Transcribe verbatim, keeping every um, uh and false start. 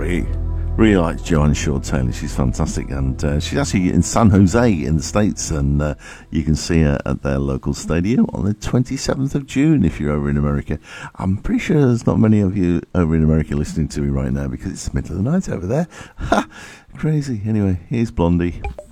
really, really like Joanne Shaw Taylor. She's fantastic, and uh, she's actually in San Jose in the States, and uh, you can see her at their local stadium on the twenty-seventh of June if you're over in America. I'm pretty sure there's not many of you over in America listening to me right now because it's the middle of the night over there. Ha! Crazy. Anyway, here's Blondie.